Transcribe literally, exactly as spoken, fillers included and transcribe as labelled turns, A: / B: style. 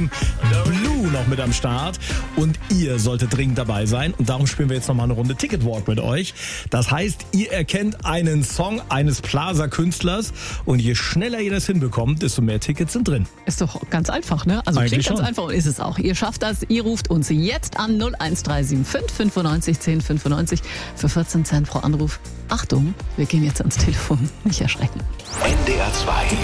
A: sieben. Blue noch mit am Start. Und ihr solltet dringend dabei sein. Und darum spielen wir jetzt nochmal eine Runde Ticket Walk mit euch. Das heißt, ihr erkennt einen Song eines Plaza-Künstlers. Und je schneller ihr das hinbekommt, desto mehr Tickets sind drin.
B: Ist doch ganz einfach, ne? Also
A: Eigentlich
B: klingt ganz
A: schon.
B: einfach und ist es auch. Ihr schafft das. Ihr ruft uns jetzt an null eins drei sieben fünf fünfundneunzig zehn fünfundneunzig für vierzehn Cent pro Anruf. Achtung, wir gehen jetzt ans Telefon. Nicht erschrecken.
C: N D R zwei.